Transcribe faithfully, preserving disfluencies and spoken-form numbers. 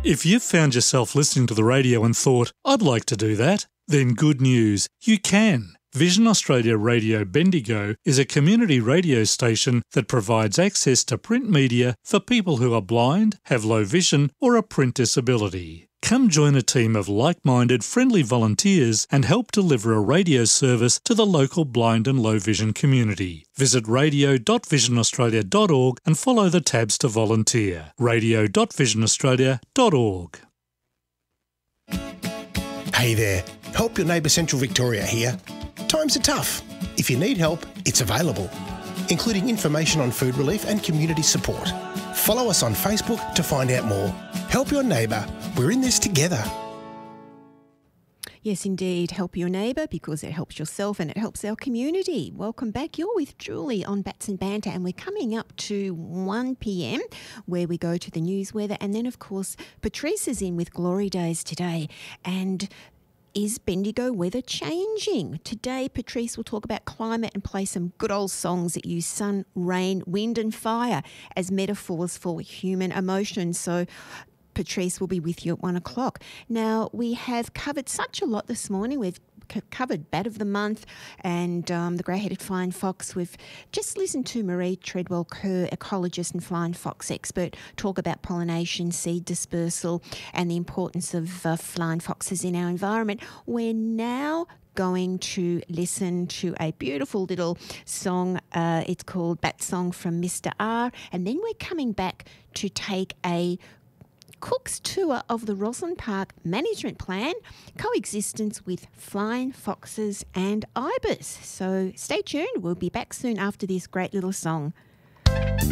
If you've found yourself listening to the radio and thought, I'd like to do that, then good news, you can. Vision Australia Radio Bendigo is a community radio station that provides access to print media for people who are blind, have low vision or a print disability. Come join a team of like-minded, friendly volunteers and help deliver a radio service to the local blind and low vision community. Visit radio dot vision australia dot org and follow the tabs to volunteer. radio dot vision australia dot org. Hey there, Help Your Neighbour Central Victoria here. Times are tough. If you need help, it's available, including information on food relief and community support. Follow us on Facebook to find out more. Help your neighbour. We're in this together. Yes, indeed. Help your neighbour because it helps yourself and it helps our community. Welcome back. You're with Julie on Bats and Banter, and we're coming up to one p m where we go to the news weather. And then, of course, Patrice is in with Glory Days today. And is Bendigo weather changing? Today, Patrice will talk about climate and play some good old songs that use sun, rain, wind and fire as metaphors for human emotion. So Patrice will be with you at one o'clock. Now, we have covered such a lot this morning. We've c- covered Bat of the Month and um, the grey-headed flying fox. We've just listened to Marie Treadwell-Kerr, ecologist and flying fox expert, talk about pollination, seed dispersal and the importance of uh, flying foxes in our environment. We're now going to listen to a beautiful little song. Uh, it's called Bat Song from Mister R. And then we're coming back to take a Cook's tour of the Roslyn Park Management Plan, coexistence with flying foxes and ibis. So stay tuned. We'll be back soon after this great little song.